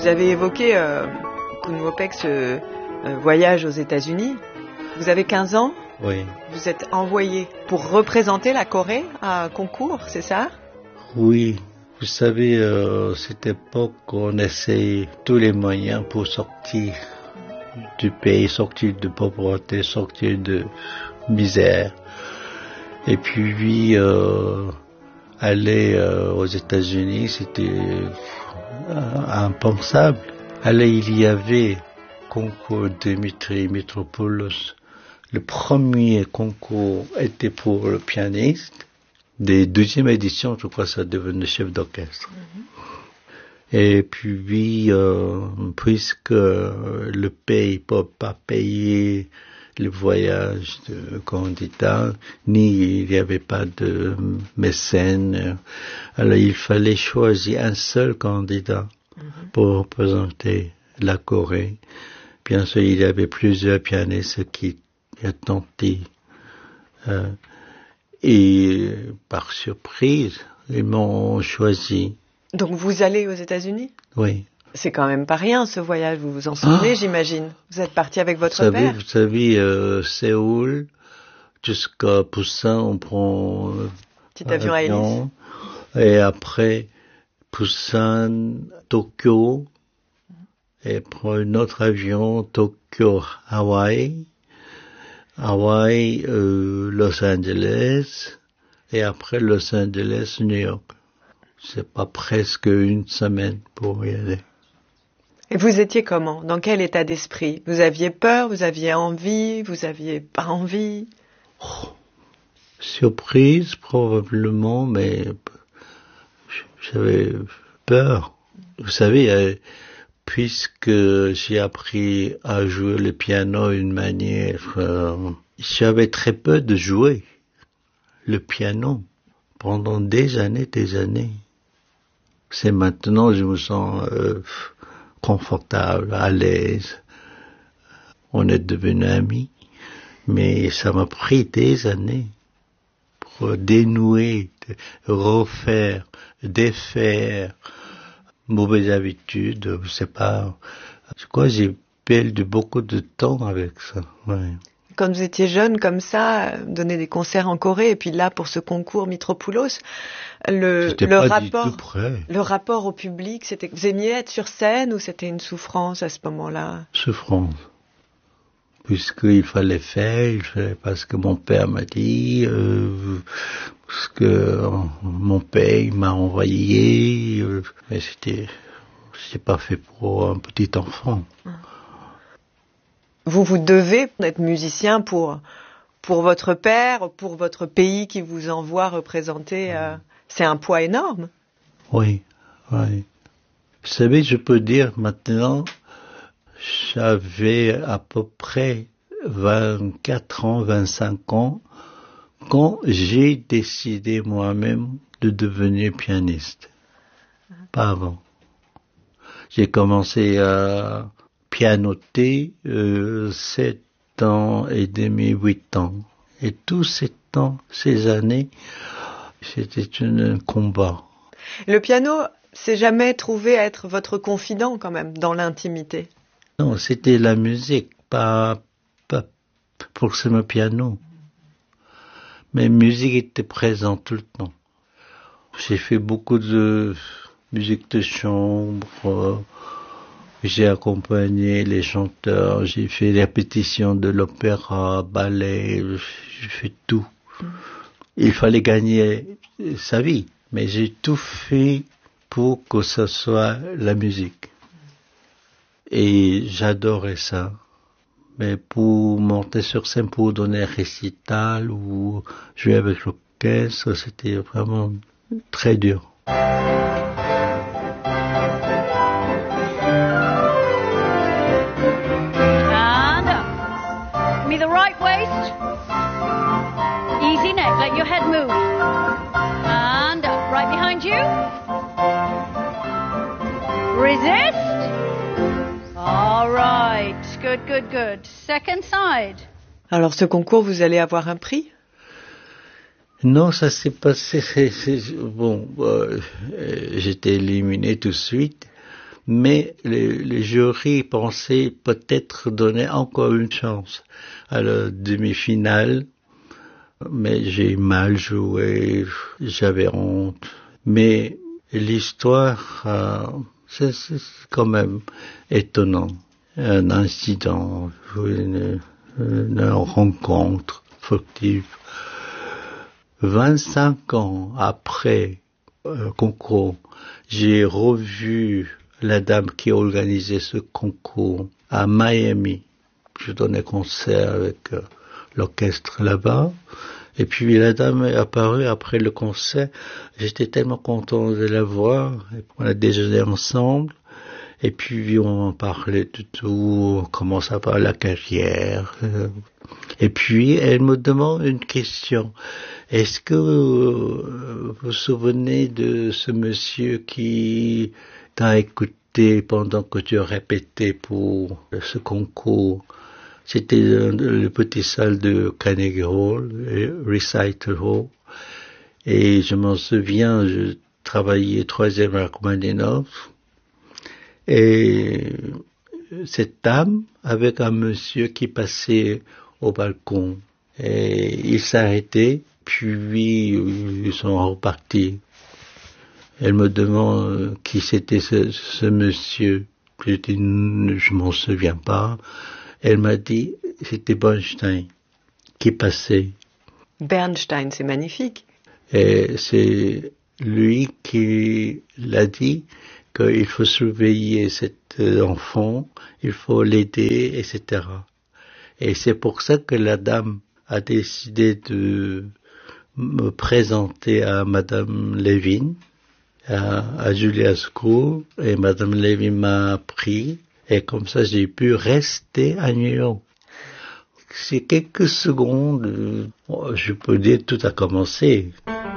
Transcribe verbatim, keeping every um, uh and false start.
Vous avez évoqué, euh, Khun Mopek, ce euh, voyage aux États-Unis. Vous avez quinze ans. Oui. Vous êtes envoyé pour représenter la Corée à un concours, c'est ça? Oui. Vous savez, euh, cette époque, on essaye tous les moyens pour sortir du pays, sortir de pauvreté, sortir de misère. Et puis, euh, aller euh, aux États-Unis, c'était euh, impensable. Aller, il y avait concours Dimitri Mitropoulos. Le premier concours était pour le pianiste. Des deuxième édition, je crois, ça devenait chef d'orchestre. Mm-hmm. Et puis, euh, puisque le pays ne peut pas payer le voyage de candidat, ni il n'y avait pas de mécène, alors il fallait choisir un seul candidat mm-hmm. pour représenter la Corée. Bien sûr, il y avait plusieurs pianistes qui ont tenté. Euh, Et par surprise, ils m'ont choisi. Donc vous allez aux États-Unis? Oui. C'est quand même pas rien ce voyage, vous vous en souvenez, ah, j'imagine. Vous êtes parti avec votre vous savez, père? Vous savez, euh, Séoul jusqu'à Busan, on prend euh, petit avion à hélice. Et après Busan, Tokyo, et prend un autre avion, Tokyo, Hawaï. Hawaï, euh, Los Angeles, et après Los Angeles, New York. C'est pas presque une semaine pour y aller. Et vous étiez comment? Dans quel état d'esprit? Vous aviez peur? Vous aviez envie? Vous aviez pas envie? Oh, surprise, probablement, mais j'avais peur. Vous savez, euh, puisque j'ai appris à jouer le piano d'une manière... Euh, j'avais très peu de jouer le piano pendant des années, des années. C'est maintenant je me sens euh, confortable, à l'aise. On est devenus amis, mais ça m'a pris des années pour dénouer, refaire, défaire mauvaise habitude, je sais pas. Je crois que j'ai perdu beaucoup de temps avec ça. Ouais. Quand vous étiez jeune comme ça, donner des concerts en Corée, et puis là pour ce concours Mitropoulos, le, J'étais le pas rapport, du tout prêt. Le rapport au public, c'était, vous aimiez être sur scène ou c'était une souffrance à ce moment-là? Souffrance. Puisqu'il fallait faire, il fallait, parce que mon père m'a dit, euh, parce que mon père m'a envoyé, euh, mais c'était, c'était pas fait pour un petit enfant. Vous vous devez être musicien pour, pour votre père, pour votre pays qui vous envoie représenter, euh, c'est un poids énorme. Oui, oui. Vous savez, je peux dire maintenant, j'avais à peu près vingt-quatre ans, vingt-cinq ans, quand j'ai décidé moi-même de devenir pianiste. Pas avant. J'ai commencé à pianoter euh, sept ans et demi, huit ans. Et tous ces temps, ces années, c'était un combat. Le piano s'est jamais trouvé être votre confident quand même, dans l'intimité? Non, c'était la musique, pas, pas forcément piano. Mais musique était présente tout le temps. J'ai fait beaucoup de musique de chambre, j'ai accompagné les chanteurs, j'ai fait des répétitions de l'opéra, ballet, j'ai fait tout. Il fallait gagner sa vie, mais j'ai tout fait pour que ce soit la musique. Et j'adorais ça. Mais pour monter sur scène, pour donner un récital ou jouer avec l'orchestre, c'était vraiment très dur. And up. Give me the right waist. Easy neck, let your head move. And up, right behind you. Resist. All right. Good, good, good. Second side. Alors, ce concours, vous allez avoir un prix? Non, ça s'est passé, c'est, c'est, bon, euh, j'étais éliminé tout de suite, Mais les, les jurys pensaient peut-être donner encore une chance à la demi-finale. Mais j'ai mal joué, j'avais honte. Mais l'histoire, euh, c'est, c'est quand même étonnant. Un incident, une, une rencontre furtive. vingt-cinq ans après le concours, j'ai revu la dame qui organisait ce concours à Miami. Je donnais concert avec euh, l'orchestre là-bas. Et puis la dame est apparue après le concert. J'étais tellement content de la voir. On a déjeuné ensemble. Et puis on parlait de tout. On commence à parler de la carrière. Et puis elle me demande une question. Est-ce que vous vous souvenez de ce monsieur qui t'a écouté pendant que tu répétais pour ce concours? C'était le, le petit salle de Carnegie Hall, Recital Hall. Et je m'en souviens, je travaillais troisième à Rachmaninoff. Et cette dame, avec un monsieur qui passait au balcon. Et il s'arrêtait, puis ils sont repartis. Elle me demande qui c'était ce, ce monsieur. Je dis, je m'en souviens pas. Elle m'a dit, c'était Bernstein qui passait. Bernstein, c'est magnifique. Et c'est lui qui l'a dit qu'il faut surveiller cet enfant, il faut l'aider, et cetera. Et c'est pour ça que la dame a décidé de me présenter à Madame Levin, à, à Juilliard School, et Madame Levin m'a appris. Et comme ça, j'ai pu rester à New York. C'est quelques secondes, je peux dire, tout a commencé.